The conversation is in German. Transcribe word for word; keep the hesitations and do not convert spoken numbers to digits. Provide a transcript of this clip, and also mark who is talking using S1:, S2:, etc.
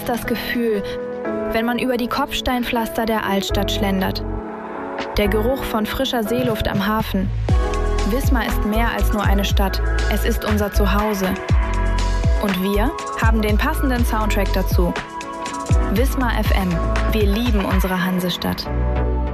S1: ist das Gefühl, wenn man über die Kopfsteinpflaster der Altstadt schlendert. Der Geruch von frischer Seeluft am Hafen. Wismar ist mehr als nur eine Stadt. Es ist unser Zuhause. Und wir haben den passenden Soundtrack dazu. Wismar F M. Wir lieben unsere Hansestadt.